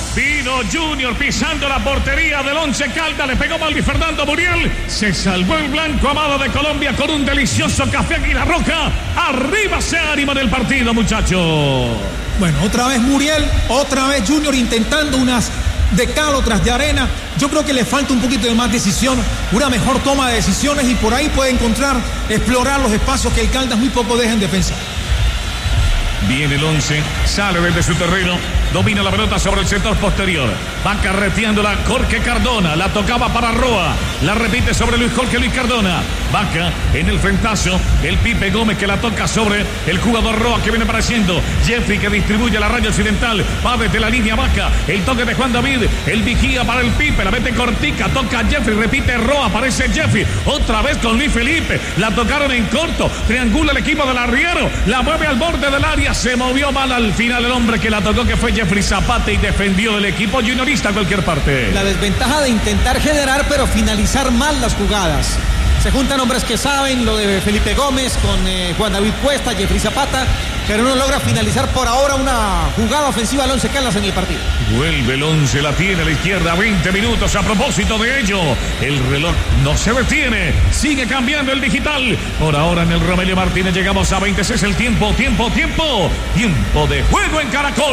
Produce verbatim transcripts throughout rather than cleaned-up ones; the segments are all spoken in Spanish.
Vino Junior pisando la portería del Once Caldas. Le pegó Maldi Fernando Muriel. Se salvó el blanco amado de Colombia con un delicioso café Águila Roja. Arriba se ánimo en el partido, muchachos. Bueno, otra vez Muriel, otra vez Junior intentando unas de cal, otras de arena. Yo creo que le falta un poquito de más decisión, una mejor toma de decisiones y por ahí puede encontrar, explorar los espacios que el Caldas muy poco deja en defensa. Viene el once, sale desde su terreno, domina la pelota sobre el sector posterior, va carreteándola Jorge Cardona, la tocaba para Roa, la repite sobre Luis Jorge Luis Cardona, Vaca en el frentazo, el Pipe Gómez que la toca sobre el jugador Roa que viene apareciendo, Jeffrey que distribuye la raya occidental, va desde la línea Vaca, el toque de Juan David, el vigía para el Pipe, la mete cortica, toca Jeffrey, repite Roa, aparece Jeffrey, otra vez con Luis Felipe, la tocaron en corto, triangula el equipo del arriero, la mueve al borde del área, se movió mal al final el hombre que la tocó que fue Jeffrey Zapata y defendió el equipo juniorista a cualquier parte. La desventaja de intentar generar pero finalizar mal las jugadas. Se juntan hombres que saben, lo de Felipe Gómez con eh, Juan David Cuesta, Jeffrey Zapata, pero no logra finalizar por ahora una jugada ofensiva al Once Caldas en el partido. Vuelve el once, la tiene a la izquierda, veinte minutos a propósito de ello. El reloj no se detiene, sigue cambiando el digital. Por ahora en el Romelio Martínez llegamos a veintiséis el tiempo, tiempo, tiempo. Tiempo de juego en Caracol.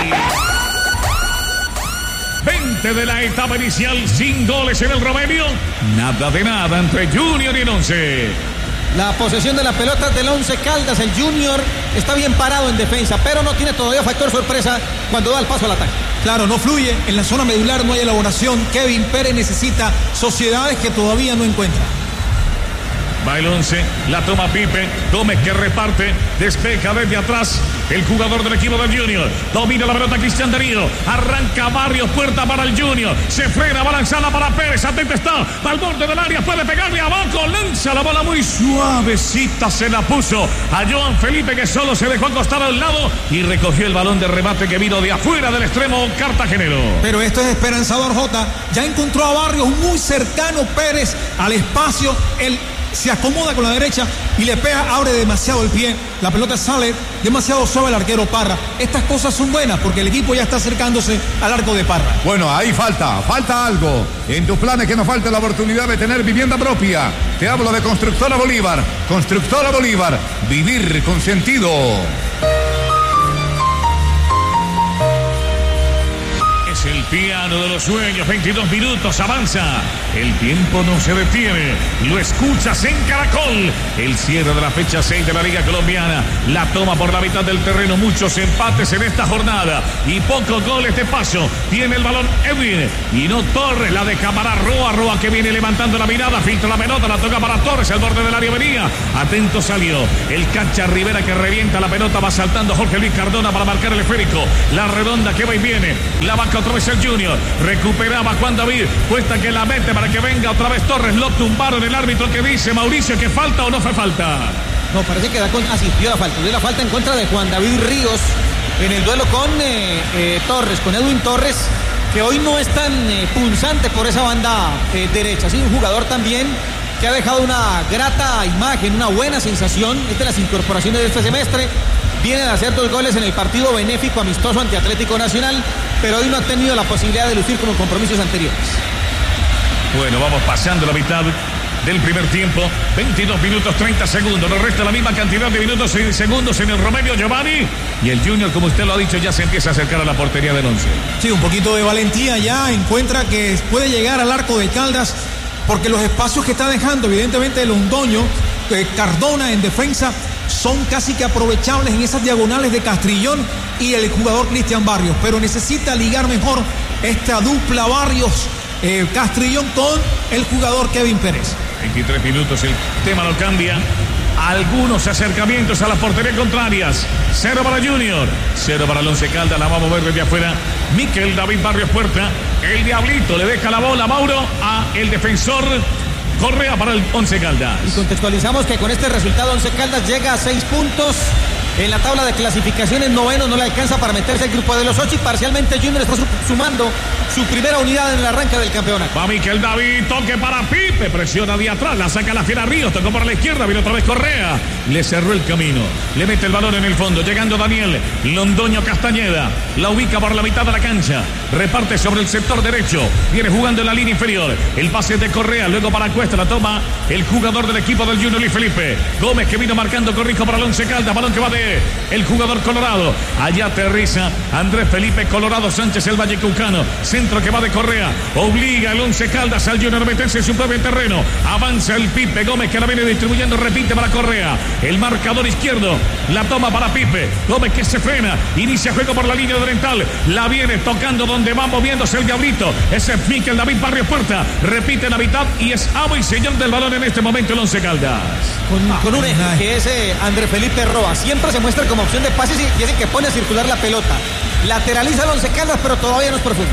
veinte de la etapa inicial, sin goles en el Romelio. Nada de nada entre Junior y el Once. La posesión de la pelota del Once Caldas, el Junior está bien parado en defensa, pero no tiene todavía factor sorpresa cuando da el paso al ataque. Claro, no fluye, en la zona medular no hay elaboración. Kevin Pérez necesita sociedades que todavía no encuentra. Va el once, la toma Pipe, Gómez que reparte, despeja desde atrás el jugador del equipo del Junior, domina la pelota Cristian Darío, arranca Barrios, puerta para el Junior, se frena, va lanzada para Pérez, atento está, va al borde del área, puede pegarle abajo, lanza la bola muy suavecita, se la puso a Joan Felipe que solo se dejó acostar al lado y recogió el balón de remate que vino de afuera del extremo cartagenero. Pero esto es esperanzador, Jota, ya encontró a Barrios muy cercano Pérez al espacio, el se acomoda con la derecha y le pega, abre demasiado el pie, la pelota sale demasiado suave el arquero Parra. Estas cosas son buenas porque el equipo ya está acercándose al arco de Parra. Bueno, ahí falta, falta algo. En tus planes que nos falte la oportunidad de tener vivienda propia. Te hablo de Constructora Bolívar. Constructora Bolívar, vivir con sentido. El piano de los sueños, veintidós minutos, avanza. El tiempo no se detiene. Lo escuchas en Caracol. El cierre de la fecha seis de la Liga Colombiana. La toma por la mitad del terreno. Muchos empates en esta jornada. Y pocos goles de paso. Tiene el balón Edwin. Y no Torres. La deja para Roa. Roa que viene levantando la mirada. Filtra la pelota. La toca para Torres. Al borde del área venía. Atento salió. El cancha Rivera que revienta la pelota. Va saltando Jorge Luis Cardona para marcar el esférico. La redonda que va y viene. La banca otra vez el Junior, recuperaba Juan David, Cuesta que la mete para que venga otra vez Torres, lo tumbaron el árbitro que dice Mauricio que falta o no fue falta. No, parece que da con, ah, sí, dio la falta, dio la falta en contra de Juan David Ríos en el duelo con eh, eh, Torres, con Edwin Torres, que hoy no es tan eh, punzante por esa banda eh, derecha, sí, un jugador también que ha dejado una grata imagen, una buena sensación, es de las incorporaciones de este semestre. Viene de hacer dos goles en el partido benéfico amistoso ante Atlético Nacional, pero hoy no ha tenido la posibilidad de lucir como compromisos anteriores. Bueno, vamos pasando la mitad del primer tiempo, veintidós minutos treinta segundos, nos resta la misma cantidad de minutos y segundos en el Romelio Giovanni, y el Junior, como usted lo ha dicho, ya se empieza a acercar a la portería del once. Sí, un poquito de valentía ya, encuentra que puede llegar al arco de Caldas, porque los espacios que está dejando, evidentemente el Londoño, eh, Cardona en defensa, son casi que aprovechables en esas diagonales de Castrillón y el jugador Cristian Barrios, pero necesita ligar mejor esta dupla Barrios eh, Castrillón con el jugador Kevin Pérez. veintitrés minutos, el tema lo cambia. Algunos acercamientos a las porterías contrarias. Cero para Junior, cero para el Once Caldas. La va a mover desde afuera Miquel David Barrios Puerta. El Diablito le deja la bola, Mauro, a el defensor Correa para el Once Caldas. Y contextualizamos que con este resultado Once Caldas llega a seis puntos en la tabla de clasificaciones, noveno, no le alcanza para meterse al grupo de los ocho y parcialmente Junior está sumando su primera unidad en el arranque del campeonato. Va Miquel David, toque para Pipe, presiona de atrás, la saca la fiera Ríos, tocó por la izquierda, viene otra vez Correa, le cerró el camino, le mete el balón en el fondo, llegando Daniel Londoño Castañeda, la ubica por la mitad de la cancha, reparte sobre el sector derecho, viene jugando en la línea inferior, el pase de Correa, luego para Cuesta, la toma el jugador del equipo del Junior Luis Felipe Gómez, que vino marcando corrijo para el Once Caldas, balón que va de el jugador colorado, allá aterriza Andrés Felipe Colorado Sánchez, el vallecaucano, centro que va de Correa, obliga el Once Caldas al Junior a meterse en su propio terreno, avanza el Pipe Gómez que la viene distribuyendo, repite para Correa, el marcador izquierdo, la toma para Pipe Gómez que se frena, inicia juego por la línea oriental, la viene tocando donde va moviéndose el diablito, ese es Miquel David Barrios Puerta, repite la mitad y es amo y señor del balón en este momento el Once Caldas. Con, con un eje que es eh, Andrés Felipe Roa, siempre se muestra como opción de pases y es el que pone a circular la pelota, lateraliza el Once Caldas pero todavía no es profundo.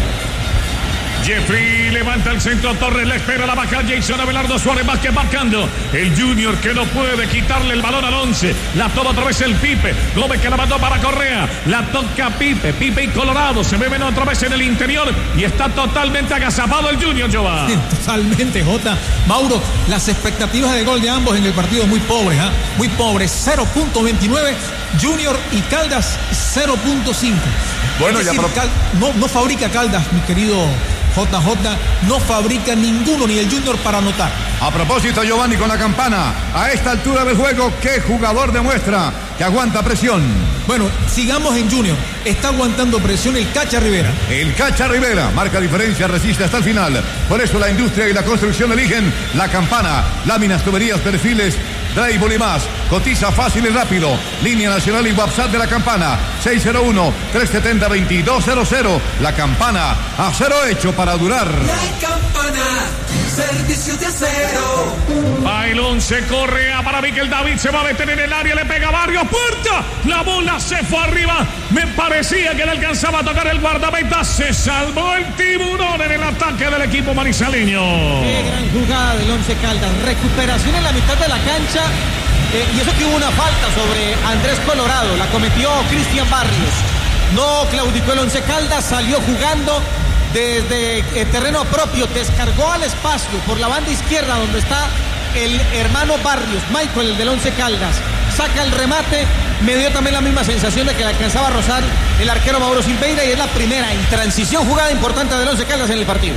Jeffrey levanta el centro, Torres le espera la baja, Jason Abelardo Suárez Vázquez marcando, el Junior que no puede quitarle el balón al once, la toma otra vez el Pipe, Gómez que la mandó para Correa, la toca Pipe, Pipe y Colorado, se mueven otra vez en el interior y está totalmente agazapado el Junior, Giovanni. Totalmente, Jota. Mauro, las expectativas de gol de ambos en el partido muy pobres, ¿eh? muy pobres, cero punto veintinueve, Junior y Caldas cero punto cinco. Bueno, es decir, ya pro... Cal... no, no fabrica Caldas, mi querido J J, no fabrica ninguno, ni el Junior para anotar. A propósito, Giovanni, con la campana, a esta altura del juego, ¿qué jugador demuestra que aguanta presión? Bueno, sigamos en Junior. Está aguantando presión el Cacha Rivera. El Cacha Rivera marca diferencia, resiste hasta el final. Por eso la industria y la construcción eligen la campana. Láminas, tuberías, perfiles, drywall y más. Cotiza fácil y rápido. Línea nacional y WhatsApp de la campana. seis cero uno, tres siete cero, dos dos cero cero. La campana, acero hecho para durar. La campana, servicio de acero. Bailón se corre a para Miquel David, se va a meter en el área, le pega Barrios Puerta. La bola se fue arriba. Me parecía que le alcanzaba a tocar el guardameta. Se salvó el tiburón en el ataque del equipo manizaleño. Qué gran jugada del Once Caldas. Recuperación en la mitad de la cancha. Eh, y eso que hubo una falta sobre Andrés Colorado. La cometió Cristian Barrios. No claudicó el Once Caldas. Salió jugando desde eh, terreno propio. Descargó al espacio por la banda izquierda donde está el hermano Barrios, Michael, el del Once Caldas. Saca el remate. Me dio también la misma sensación de que le alcanzaba a rozar el arquero Mauro Silveira y es la primera en transición jugada importante del Once Caldas en el partido.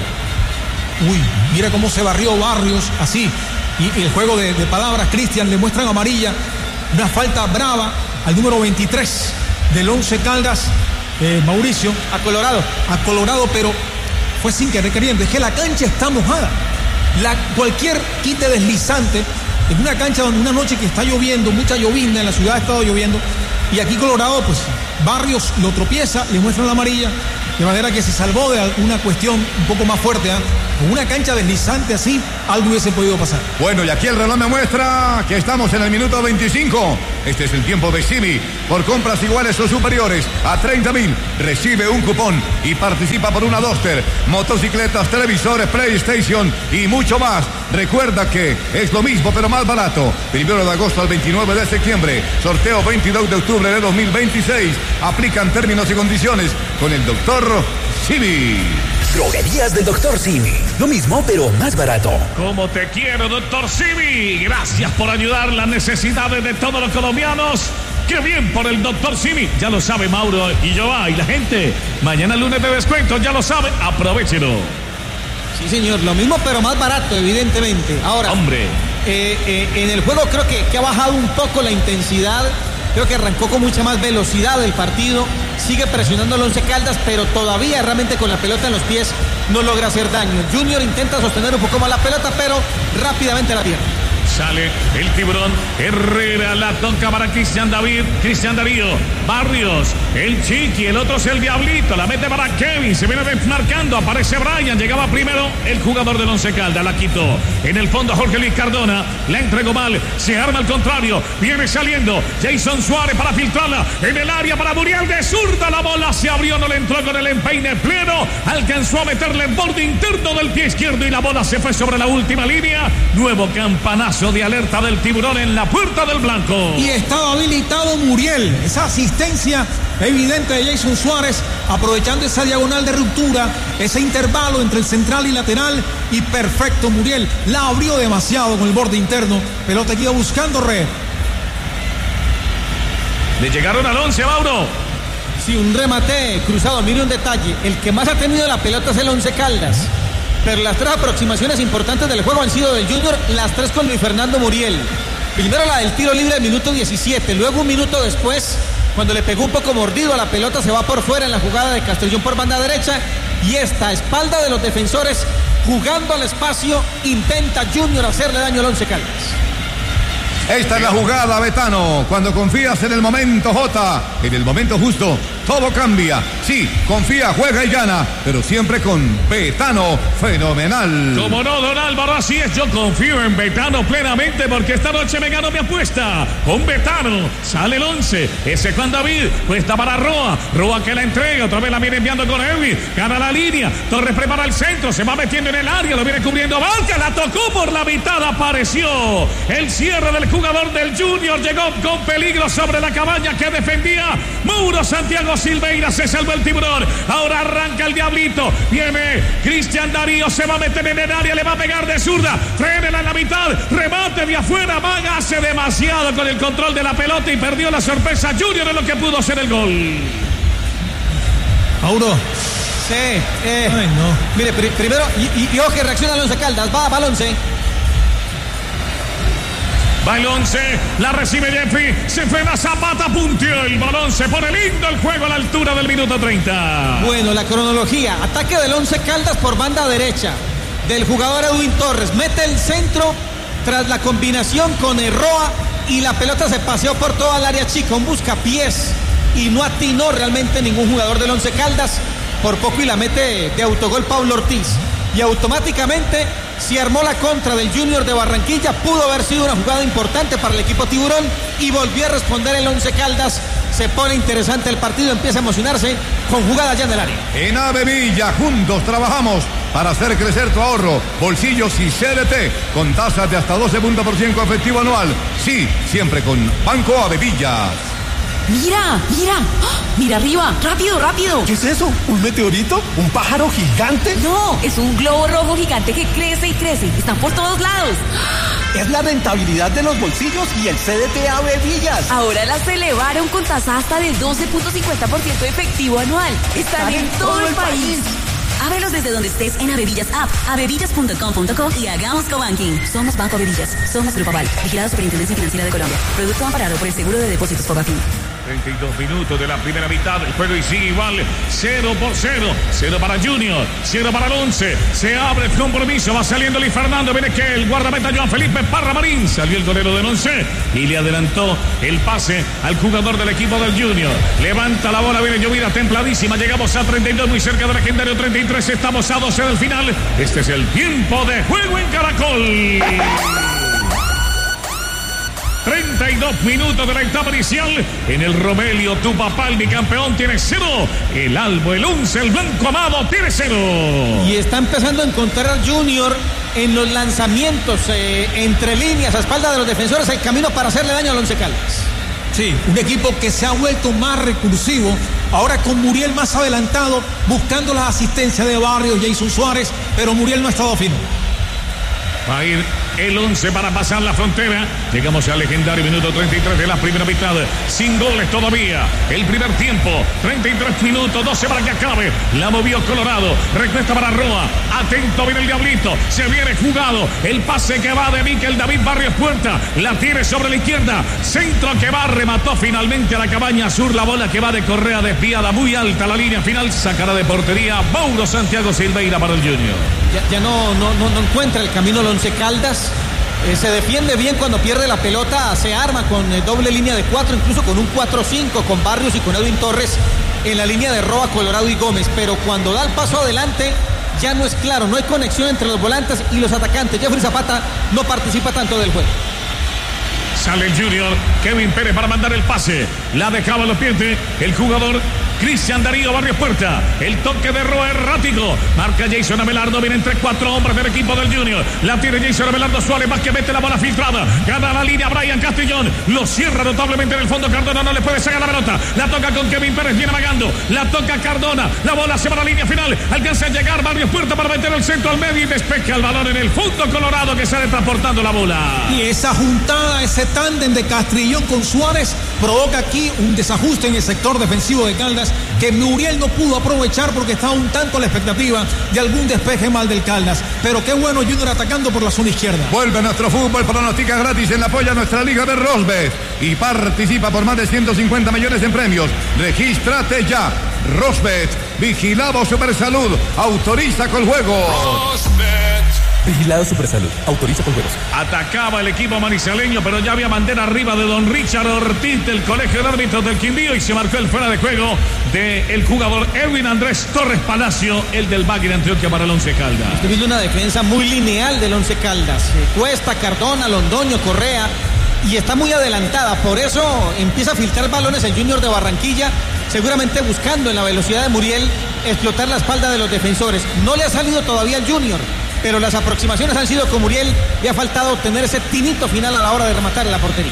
Uy, mira cómo se barrió Barrios así. Y, y el juego de, de palabras, Cristian, le muestran amarilla. Una falta brava al número veintitrés del Once Caldas, eh, Mauricio. A Colorado. A Colorado, pero fue sin querer queriendo. Es que la cancha está mojada. La, cualquier quite deslizante en una cancha donde una noche que está lloviendo, mucha llovizna, en la ciudad ha estado lloviendo, y aquí Colorado, pues Barrios lo tropieza, le muestran la amarilla, de manera que se salvó de alguna cuestión un poco más fuerte, ¿eh? Con una cancha deslizante así, algo hubiese podido pasar. Bueno, y aquí el reloj me muestra que estamos en el minuto veinticinco. Este es el tiempo de Simi. Por compras iguales o superiores a treinta mil, recibe un cupón y participa por una Duster, motocicletas, televisores, PlayStation y mucho más. Recuerda que es lo mismo pero más barato. Primero de agosto al veintinueve de septiembre. Sorteo veintidós de octubre de dos mil veintiséis. Aplican términos y condiciones con el doctor Simi. Droguerías del doctor Simi. Lo mismo, pero más barato. Como te quiero, doctor Simi. Gracias por ayudar las necesidades de todos los colombianos. ¡Qué bien por el doctor Simi! Ya lo sabe Mauro y yo, y la gente. Mañana lunes de descuento, ya lo sabe. Aprovechelo. Sí, señor. Lo mismo, pero más barato, evidentemente. Ahora, hombre. Eh, eh, en el juego creo que, que ha bajado un poco la intensidad. Creo que arrancó con mucha más velocidad el partido. Sigue presionando el Once Caldas, pero todavía realmente con la pelota en los pies no logra hacer daño. Junior intenta sostener un poco más la pelota, pero rápidamente la pierde. Sale el tiburón Herrera, la toca para Cristian David, Cristian Darío, Barrios, el Chiqui, el otro es el Diablito, la mete para Kevin, se viene desmarcando, aparece Brian, llegaba primero el jugador del Once Caldas, la quitó, en el fondo Jorge Luis Cardona, la entregó mal, se arma al contrario, viene saliendo Jason Suárez para filtrarla, en el área para Muriel de zurda, la bola se abrió, no le entró con el empeine pleno, alcanzó a meterle en borde interno del pie izquierdo y la bola se fue sobre la última línea, nuevo campanazo de alerta del tiburón en la puerta del blanco. Y estaba habilitado Muriel. Esa asistencia evidente de Jason Suárez, aprovechando esa diagonal de ruptura, ese intervalo entre el central y lateral, y perfecto Muriel. La abrió demasiado con el borde interno. Pelota que iba buscando red. Le llegaron al once, Mauro. Sí, un remate cruzado. Mire un detalle. El que más ha tenido la pelota es el Once Caldas. Pero las tres aproximaciones importantes del juego han sido del Junior, las tres con Luis Fernando Muriel. Primero la del tiro libre al minuto diecisiete, luego un minuto después, cuando le pegó un poco mordido a la pelota, se va por fuera en la jugada de Castellón por banda derecha, y esta espalda de los defensores, jugando al espacio, intenta Junior hacerle daño al Once Caldas. Esta es la jugada, Betano. Cuando confías en el momento, Jota, en el momento justo, todo cambia. Sí, confía, juega y gana, pero siempre con Betano, fenomenal. Como no, don Álvaro, así es. Yo confío en Betano plenamente porque esta noche me gano mi apuesta. Con Betano sale el once. Ese Juan David, puesta para Roa. Roa que la entrega, otra vez la viene enviando con Edwin. Gana la línea. Torres prepara el centro, se va metiendo en el área, lo viene cubriendo Vázquez, la tocó por la mitad, apareció. El cierre del jugador del Junior llegó con peligro sobre la cabaña que defendía Mauro Santiago Silveira. Se salvó el tiburón. Ahora arranca el diablito. Viene Cristian Darío. Se va a meter en el área. Le va a pegar de zurda. Frénela en la mitad. Remate de afuera. Vaga hace demasiado con el control de la pelota y perdió la sorpresa. Junior en lo que pudo ser el gol. Mauro. Sí. Eh, Ay, no. Mire, pr primero, y, y, y ojo que reacciona el Once Caldas. Va, va al once. Va el once, la recibe Jeffrey, se fue la Zapata, punteó el balón, se pone lindo el juego a la altura del minuto treinta. Bueno, la cronología, ataque del Once Caldas por banda derecha, del jugador Edwin Torres, mete el centro tras la combinación con Erroa y la pelota se paseó por toda el área chica, un buscapiés y no atinó realmente ningún jugador del Once Caldas, por poco y la mete de autogol Pablo Ortiz. Y automáticamente se armó la contra del Junior de Barranquilla. Pudo haber sido una jugada importante para el equipo tiburón y volvió a responder el Once Caldas. Se pone interesante el partido, empieza a emocionarse con jugadas ya en el área. En Avevilla juntos trabajamos para hacer crecer tu ahorro, bolsillos y C D T con tasas de hasta doce puntos por ciento efectivo anual. Sí, siempre con Banco Avevilla. Mira, mira, ¡oh! Mira arriba, rápido, rápido. ¿Qué es eso? ¿Un meteorito? ¿Un pájaro gigante? No, es un globo rojo gigante que crece y crece. Están por todos lados. Es la rentabilidad de los bolsillos y el C D T Avevillas. Ahora las elevaron con tasa hasta del doce punto cincuenta por ciento efectivo anual. Están, Están en, en todo, todo el país. país. Ábrelos desde donde estés en Avevillas App, avevillas punto com punto co y hagamos cobanking. Somos Banco Avevillas, somos Grupo Aval, vigilada Superintendencia Financiera de Colombia. Producto amparado por el Seguro de Depósitos Fogafín. treinta y dos minutos de la primera mitad. El juego y sigue igual. cero por cero. cero para Junior. cero para el once. Se abre el compromiso. Va saliendo Luis Fernando. Viene que el guardameta Joan Felipe Parra Marín. Salió el golero del once y le adelantó el pase al jugador del equipo del Junior. Levanta la bola. Viene llovida templadísima. Llegamos a treinta y dos, muy cerca del legendario treinta y tres. Estamos a doce del final. Este es el tiempo de juego en Caracol. treinta y dos minutos de la etapa inicial. En el Romelio, tu papá, el bicampeón, tiene cero. El Albo, el once, el Blanco Amado, tiene cero. Y está empezando a encontrar al Junior en los lanzamientos, eh, entre líneas, a espalda de los defensores, el camino para hacerle daño al Once Caldas. Sí, un equipo que se ha vuelto más recursivo, ahora con Muriel más adelantado, buscando la asistencia de Barrios, Jason Suárez, pero Muriel no ha estado fino. Va a ir el once para pasar la frontera. Llegamos al legendario minuto treinta y tres de la primera mitad. Sin goles todavía. El primer tiempo. treinta y tres minutos. doce para que acabe. La movió Colorado. Recuesta para Roa. Atento viene el diablito. Se viene jugado. El pase que va de Miquel David Barrios Puerta. La tiene sobre la izquierda. Centro que va. Remató finalmente a la cabaña sur. La bola que va de Correa desviada muy alta. La línea final. Sacará de portería Mauro Santiago Silveira para el Junior. Ya, ya no, no, no, no encuentra el camino el Once Caldas. Eh, se defiende bien cuando pierde la pelota, se arma con eh, doble línea de cuatro, incluso con un cuatro cinco, con Barrios y con Edwin Torres en la línea de Roa, Colorado y Gómez, pero cuando da el paso adelante ya no es claro, no hay conexión entre los volantes y los atacantes. Jeffrey Zapata no participa tanto del juego. Sale el Junior, Kevin Pérez para mandar el pase, la dejaba a los pies el jugador Cristian Darío Barrios Puerta. El toque de Roa errático. Marca Jason Abelardo. Viene entre cuatro hombres del equipo del Junior. La tiene Jason Abelardo Suárez. Más que mete la bola filtrada. Gana la línea Brian Castrillón. Lo cierra notablemente en el fondo. Cardona no le puede sacar la pelota. La toca con Kevin Pérez. Viene amagando. La toca Cardona. La bola se va a la línea final. Alcanza a llegar Barrios Puerta para meter el centro al medio y despeja el balón en el fondo colorado que sale transportando la bola. Y esa juntada, ese tándem de Castrillón con Suárez provoca aquí un desajuste en el sector defensivo de Caldas que Muriel no pudo aprovechar porque estaba un tanto a la expectativa de algún despeje mal del Caldas. Pero qué bueno Junior atacando por la zona izquierda. Vuelve nuestro fútbol, pronostica gratis en la apoya nuestra liga de Rosbet y participa por más de ciento cincuenta millones en premios. Regístrate ya. Rosbet, vigilado Supersalud, autoriza con juego. Rosbet. Vigilado Supersalud, autoriza con juegos. Atacaba el equipo manizaleño, pero ya había bandera arriba de don Richard Ortiz del Colegio de Árbitros del Quindío y se marcó el fuera de juego del jugador Edwin Andrés Torres Palacio, el del Bagui de Antioquia para el Once Caldas. Estoy viendo una defensa muy lineal del Once Caldas. Cuesta, Cardona, Londoño, Correa, y está muy adelantada. Por eso empieza a filtrar balones el Junior de Barranquilla, seguramente buscando en la velocidad de Muriel explotar la espalda de los defensores. No le ha salido todavía al Junior, pero las aproximaciones han sido con Muriel y ha faltado obtener ese tinito final a la hora de rematar en la portería.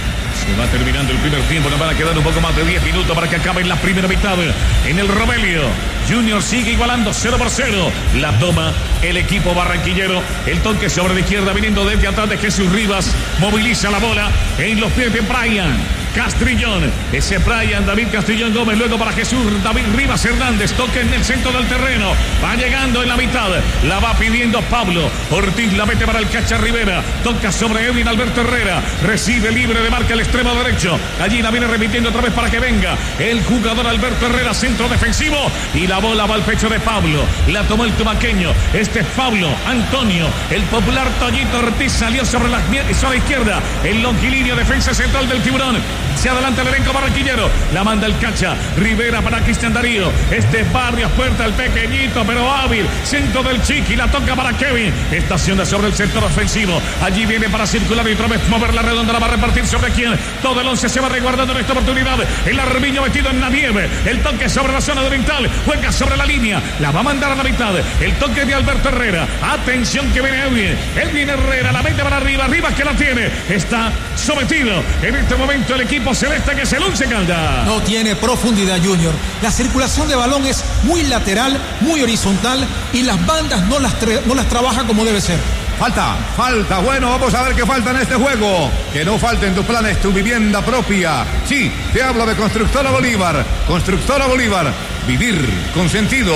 Se va terminando el primer tiempo, nos van a quedar un poco más de diez minutos para que acabe la primera mitad. En el Romelio, Junior sigue igualando cero por cero. La toma el equipo barranquillero. El toque sobre la izquierda viniendo desde atrás de Jesús Rivas. Moviliza la bola en los pies de Brian Castrillón. Ese Brian David Castrillón Gómez. Luego para Jesús David Rivas Hernández. Toque en el centro del terreno. Va llegando en la mitad. La va pidiendo Pablo Ortiz. La mete para el Cacha Rivera. Toca sobre Edwin Alberto Herrera. Recibe libre de marca el extremo derecho. Allí la viene repitiendo otra vez para que venga el jugador Alberto Herrera, centro defensivo. Y la bola va al pecho de Pablo. La tomó el tumaqueño. Este es Pablo Antonio. El popular Toñito Ortiz salió sobre la, sobre la izquierda. El longilíneo defensa central del Tiburón. Se adelanta el elenco barranquillero. La manda el Cacha Rivera para Cristian Darío. Este es Barrios Puerta, el pequeñito pero hábil. Centro del Chiqui. La toca para Kevin. Estaciona sobre el sector ofensivo. Allí viene para circular y otra vez mover la redonda. La va a repartir sobre quién. Todo el once se va resguardando en esta oportunidad. El Armiño metido en la nieve. El toque sobre la zona oriental. Juega sobre la línea. La va a mandar a la mitad. El toque de Alberto Herrera. Atención que viene Edwin. Edwin Herrera. La mete para arriba. Arriba que la tiene. Está sometido en este momento el equipo celeste que es el Once Caldas. No tiene profundidad Junior. La circulación de balón es muy lateral, muy horizontal y las bandas no las, no las trabaja como debe ser. Falta, falta, bueno, vamos a ver qué falta en este juego. Que no falte en tus planes tu vivienda propia. Sí, te hablo de Constructora Bolívar. Constructora Bolívar, vivir con sentido.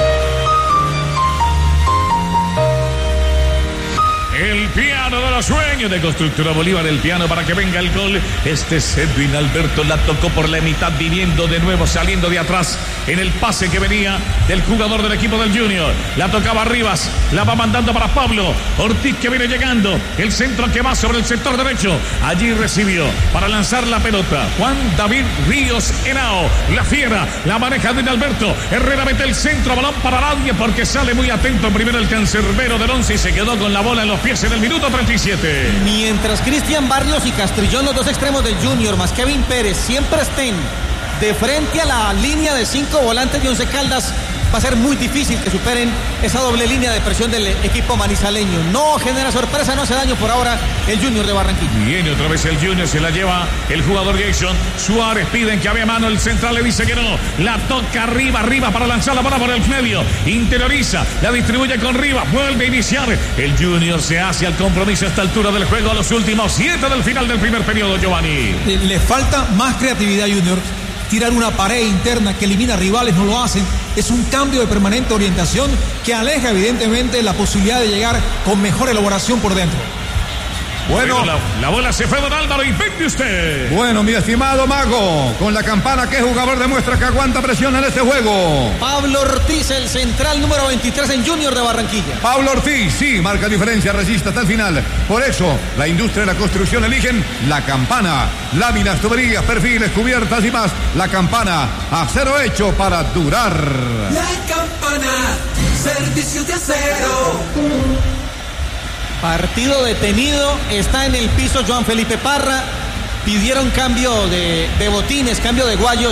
El piano de los sueños de Constructora Bolívar, el piano para que venga el gol. Este es Edwin Alberto, la tocó por la mitad, viniendo de nuevo, saliendo de atrás en el pase que venía del jugador del equipo del Junior. La tocaba Rivas, la va mandando para Pablo Ortiz que viene llegando. El centro que va sobre el sector derecho. Allí recibió para lanzar la pelota Juan David Ríos Henao. La fiera, la maneja Edwin Alberto. Herrera mete el centro, balón para nadie porque sale muy atento primero el cancerbero del once y se quedó con la bola en los pies en el minuto treinta y siete. Mientras Cristian Barrios y Castrillón, los dos extremos del Junior, más Kevin Pérez, siempre estén de frente a la línea de cinco volantes de Once Caldas, va a ser muy difícil que superen esa doble línea de presión del equipo manizaleño. No genera sorpresa, no hace daño por ahora el Junior de Barranquilla. Viene otra vez el Junior, se la lleva el jugador Jason Suárez. Piden que había mano, el central le dice que no. La toca arriba, arriba para lanzar la bola por el medio. Interioriza, la distribuye con Rivas, vuelve a iniciar. El Junior se hace al compromiso a esta altura del juego, a los últimos siete del final del primer periodo, Giovanni. Le, le falta más creatividad Junior. Tirar una pared interna que elimina rivales, no lo hacen. Es un cambio de permanente orientación que aleja evidentemente la posibilidad de llegar con mejor elaboración por dentro. Bueno, la, la bola se fue, don Álvaro, y vende usted. Bueno, mi estimado Mago, con la campana, ¿qué jugador demuestra que aguanta presión en este juego? Pablo Ortiz, el central número veintitrés en Junior de Barranquilla. Pablo Ortiz, sí, marca diferencia, resiste hasta el final. Por eso, la industria de la construcción eligen la campana. Láminas, tuberías, perfiles, cubiertas y más. La campana, acero hecho para durar. La campana, servicio de acero. Partido detenido, está en el piso Joan Felipe Parra. Pidieron cambio de, de botines, cambio de guayos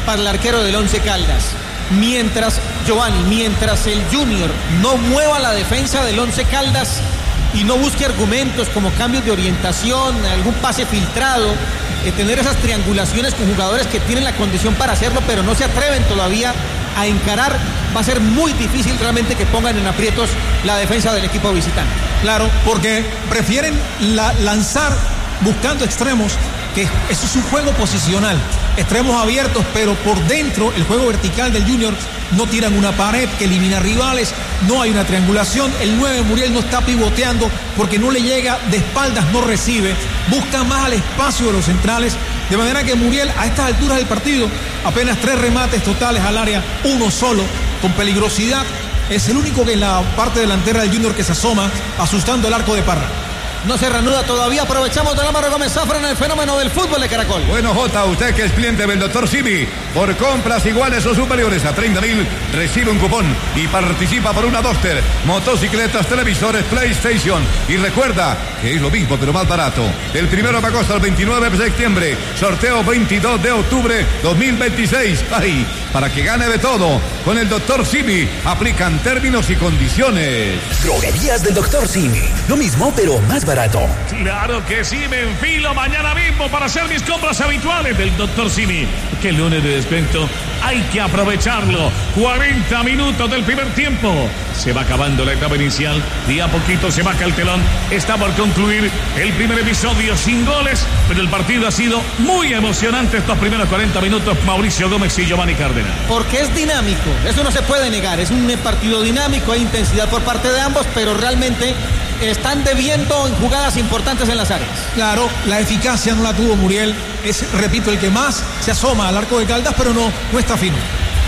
para el arquero del Once Caldas. Mientras, Giovanni, mientras el Junior no mueva la defensa del Once Caldas y no busque argumentos como cambios de orientación, algún pase filtrado, eh, tener esas triangulaciones con jugadores que tienen la condición para hacerlo, pero no se atreven todavía a encarar, va a ser muy difícil realmente que pongan en aprietos la defensa del equipo visitante. Claro, porque prefieren la, lanzar buscando extremos, que eso es un juego posicional, extremos abiertos, pero por dentro el juego vertical del Junior no tiran una pared que elimina rivales, no hay una triangulación, el nueve Muriel no está pivoteando porque no le llega de espaldas, no recibe, busca más al espacio de los centrales, de manera que Muriel a estas alturas del partido, apenas tres remates totales al área, uno solo, con peligrosidad, es el único que en la parte delantera del Junior que se asoma, asustando el arco de Parra. No se reanuda todavía, aprovechamos del Álvaro Gómez Zafra en el fenómeno del fútbol de Caracol. Bueno, Jota, usted que es cliente del doctor Simi, por compras iguales o superiores a treinta mil, recibe un cupón y participa por una Duster, motocicletas, televisores, PlayStation. Y recuerda que es lo mismo pero más barato. Del primero de agosto al veintinueve de septiembre, sorteo veintidós de octubre dos mil veintiséis. ¡Ay! Para que gane de todo, con el doctor Simi, aplican términos y condiciones. Droguerías del doctor Simi, lo mismo pero más barato. Claro que sí, me enfilo mañana mismo para hacer mis compras habituales del doctor Simi. Que el lunes de descuento hay que aprovecharlo. cuarenta minutos del primer tiempo. Se va acabando la etapa inicial y a poquito se baja el telón. Está por concluir el primer episodio sin goles, pero el partido ha sido muy emocionante estos primeros cuarenta minutos. Mauricio Gómez y Giovanni Cárdenas. Porque es dinámico, eso no se puede negar. Es un partido dinámico, hay intensidad por parte de ambos, pero realmente están debiendo en jugadas importantes en las áreas. Claro, la eficacia no la tuvo Muriel, es, repito, el que más se asoma al arco de Caldas, pero no, no está fino.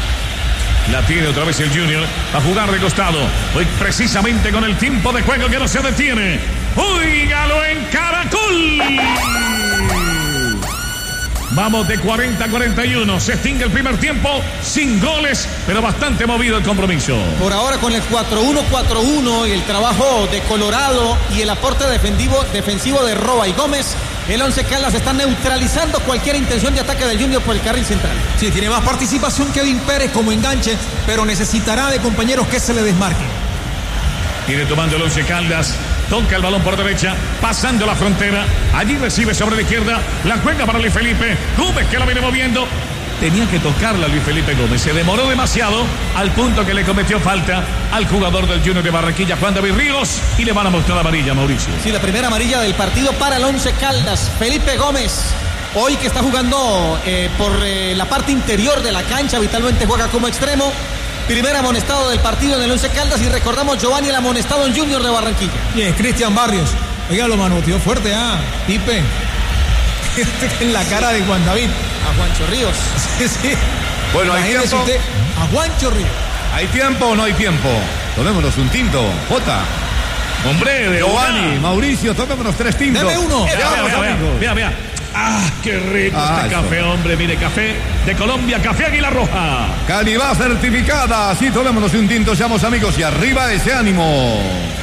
La tiene otra vez el Junior a jugar de costado. Hoy precisamente con el tiempo de juego que no se detiene. ¡Óigalo en Caracol! Vamos de cuarenta a cuarenta y uno. Se extingue el primer tiempo sin goles, pero bastante movido el compromiso. Por ahora con el cuatro uno cuatro uno y el trabajo de Colorado y el aporte defensivo, defensivo de Roa y Gómez, el Once Caldas está neutralizando cualquier intención de ataque del Junior por el carril central. Sí, tiene más participación que Kevin Pérez como enganche, pero necesitará de compañeros que se le desmarquen. Viene tomando el Once Caldas. Toca el balón por derecha, pasando la frontera. Allí recibe sobre la izquierda. La juega para Luis Felipe Gómez, que la viene moviendo. Tenía que tocarla Luis Felipe Gómez. Se demoró demasiado al punto que le cometió falta al jugador del Junior de Barranquilla, Juan David Ríos, y le van a mostrar amarilla, Mauricio. Sí, la primera amarilla del partido para el Once Caldas. Felipe Gómez, hoy que está jugando eh, por eh, la parte interior de la cancha, habitualmente juega como extremo. Primer amonestado del partido en el Once Caldas, y recordamos Giovanni el amonestado en Junior de Barranquilla. Bien, Cristian Barrios. Oiga, lo manoteó fuerte, ah, Pipe. En la cara de Juan David. A Juancho Ríos. Sí, sí. Bueno, hay Imagínese tiempo. usted a Juancho Ríos. ¿Hay tiempo o no hay tiempo? Tomémonos un tinto. Jota. Hombre, de Giovanni, una. Mauricio, tomémonos tres tintos. Deme uno. Vea, vea, Vamos, vea, vea, amigos. vea, vea. Ah, qué rico Ah, este eso. café, hombre. Mire, café de Colombia, café Águila Roja. Calidad certificada. Así tomémonos un tinto, seamos amigos y arriba ese ánimo.